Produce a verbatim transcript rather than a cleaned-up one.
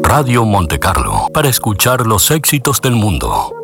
Radio Monte Carlo para escuchar los éxitos del mundo.